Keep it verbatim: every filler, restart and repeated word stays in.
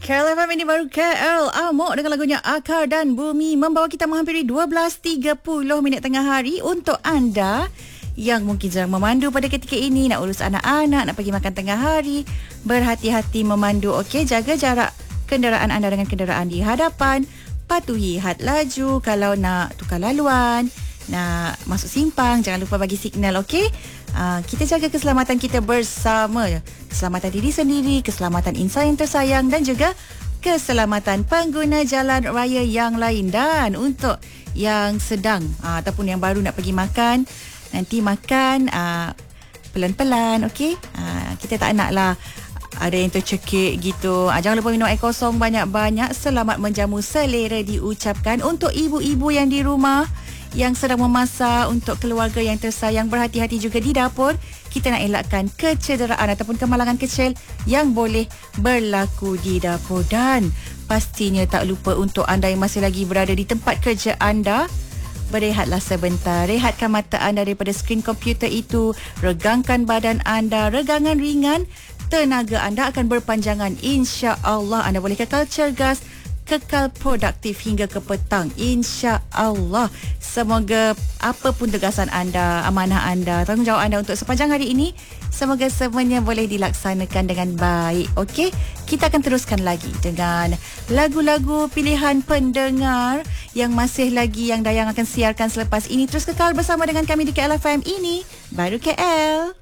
K L F M ini baru K L Amok dengan lagunya Akar dan Bumi membawa kita menghampiri dua belas tiga puluh minit tengah hari. Untuk anda yang mungkin sedang memandu pada ketika ini, nak urus anak-anak, nak pergi makan tengah hari, berhati-hati memandu, okey? Jaga jarak kenderaan anda dengan kenderaan di hadapan, patuhi had laju. Kalau nak tukar laluan, nak masuk simpang, jangan lupa bagi signal, okey? Uh, kita jaga keselamatan kita bersama. Keselamatan diri sendiri, keselamatan insan yang tersayang dan juga keselamatan pengguna jalan raya yang lain. Dan untuk yang sedang uh, ataupun yang baru nak pergi makan, nanti makan uh, pelan-pelan, okey? Uh, kita tak naklah ada yang tercekik gitu. Uh, jangan lupa minum air kosong banyak-banyak. Selamat menjamu selera diucapkan untuk ibu-ibu yang di rumah yang sedang memasak untuk keluarga yang tersayang. Berhati-hati juga di dapur. Kita nak elakkan kecederaan ataupun kemalangan kecil yang boleh berlaku di dapur. Dan pastinya tak lupa untuk anda yang masih lagi berada di tempat kerja anda, berehatlah sebentar. Rehatkan mata anda daripada skrin komputer itu. Regangkan badan anda. Regangan ringan. Tenaga anda akan berpanjangan. InsyaAllah anda boleh kekal cergas, kekal produktif hingga ke petang. InsyaAllah. Semoga apapun tugasan anda, amanah anda, tanggungjawab anda untuk sepanjang hari ini, semoga semuanya boleh dilaksanakan dengan baik. Okey, kita akan teruskan lagi dengan lagu-lagu pilihan pendengar yang masih lagi yang Dayang akan siarkan selepas ini. Terus kekal bersama dengan kami di K L F M. Ini baru K L.